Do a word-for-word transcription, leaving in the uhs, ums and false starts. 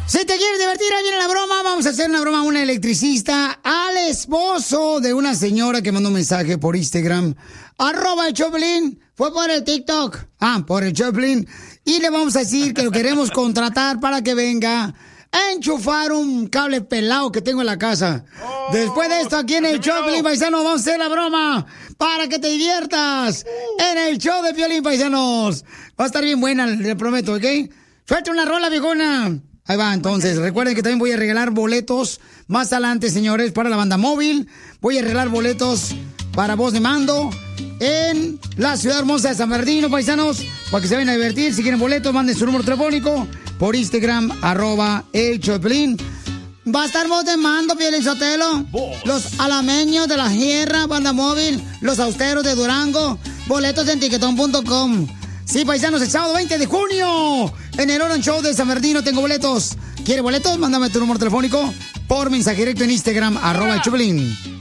Si te quieres divertir, ahí viene la broma. Vamos a hacer una broma a una electricista, al esposo de una señora que mandó un mensaje por Instagram. Arroba el Choplin. Fue por el TikTok. Ah, por el Choplin. Y le vamos a decir que lo queremos contratar para que venga a enchufar un cable pelado que tengo en la casa. Oh, Después de esto, aquí en el Choplin, paisanos, vamos a hacer la broma para que te diviertas en el show de Piolín, paisanos. Va a estar bien buena, le prometo, ¿ok? Suelta una rola, viejona. Ahí va, entonces. Recuerden que también voy a regalar boletos más adelante, señores, para la banda móvil. Voy a regalar boletos para voz de mando en la ciudad hermosa de San Bernardino, paisanos, para que se vayan a divertir. Si quieren boletos, manden su número telefónico por Instagram, arroba el Choplin. Va a estar voz de mando, Piolín Sotelo. Los alameños de la Sierra, banda móvil. Los austeros de Durango. Boletos en tiquetón punto com. Sí, paisanos, el sábado veinte de junio, en el Orange Show de San Bernardino tengo boletos. ¿Quieres boletos? Mándame tu número telefónico por mensaje directo en Instagram, arroba el Choplin.